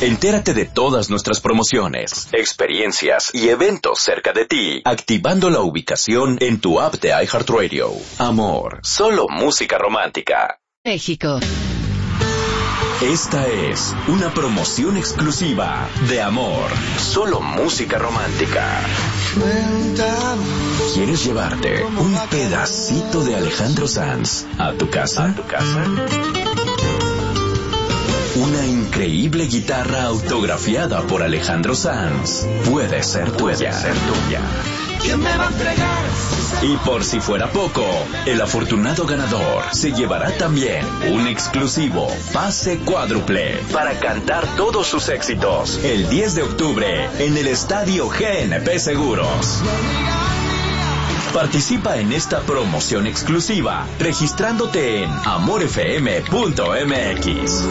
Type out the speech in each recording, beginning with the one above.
Entérate de todas nuestras promociones, experiencias y eventos cerca de ti, activando la ubicación en tu app de iHeartRadio. Amor, solo música romántica. México. Esta es una promoción exclusiva de Amor, solo música romántica. ¿Quieres llevarte un pedacito de Alejandro Sanz a tu casa? Una increíble guitarra autografiada por Alejandro Sanz puede ser tuya. ¿Quién me va a entregar? Y por si fuera poco, el afortunado ganador se llevará también un exclusivo pase cuádruple para cantar todos sus éxitos el 10 de octubre en el Estadio GNP Seguros. Participa en esta promoción exclusiva registrándote en amorfm.mx.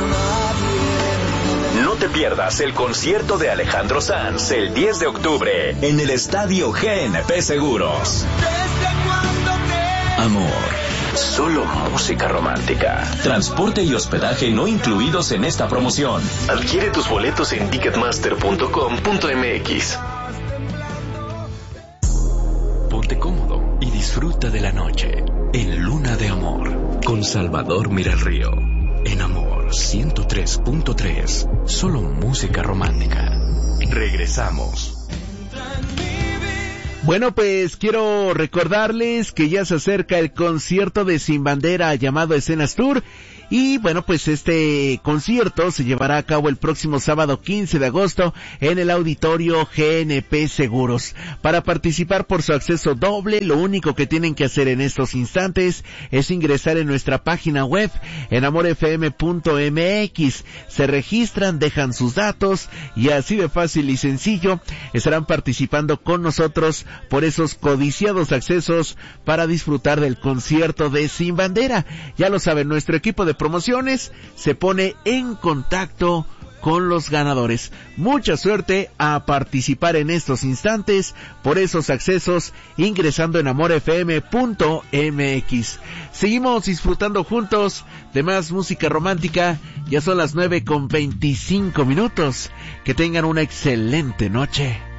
No te pierdas el concierto de Alejandro Sanz el 10 de octubre en el Estadio GNP Seguros. Amor, solo música romántica. Transporte y hospedaje no incluidos en esta promoción. Adquiere tus boletos en ticketmaster.com.mx. Ponte cómodo y disfruta de la noche en Luna de Amor con Salvador Miralrío. En Amor 103.3, solo música romántica. Regresamos. Bueno, pues quiero recordarles que ya se acerca el concierto de Sin Bandera llamado Escenas Tour. Y bueno, pues este concierto se llevará a cabo el próximo sábado 15 de agosto en el auditorio GNP Seguros. Para participar por su acceso doble, lo único que tienen que hacer en estos instantes es ingresar en nuestra página web en amorfm.mx. Se registran, dejan sus datos y así de fácil y sencillo estarán participando con nosotros por esos codiciados accesos para disfrutar del concierto de Sin Bandera. Ya lo saben, nuestro equipo de promociones se pone en contacto con los ganadores. Mucha suerte a participar en estos instantes por esos accesos ingresando en amorfm.mx. Seguimos disfrutando juntos de más música romántica. Ya son las 9:25. Que tengan una excelente noche.